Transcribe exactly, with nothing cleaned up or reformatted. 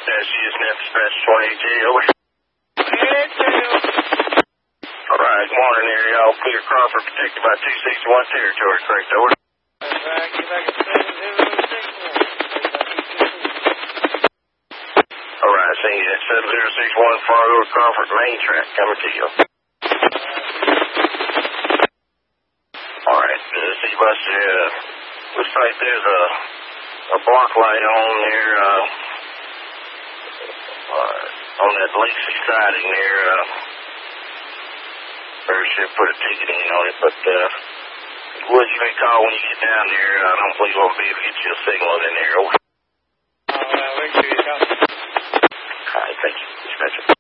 That's you just net dispatch twenty-eight J, over. twenty-eight J, over. All right, good morning there, y'all. Clear Crawford, protected by two sixty-one territory, correct, over. That's right, get back at seven zero six one. All right, I see you at seven zero six one Fargo Crawford main track, coming to you. All right, uh, see, bus, uh, looks like there's a, a block light on there, uh, uh, on that Lakesy siding there, uh, or should put a ticket in on it, but, uh, Wood, you may call when you get down there, uh, hopefully you won't be able to get you a signal in there, over. All right, make sure you call. All right, thank you, dispatcher.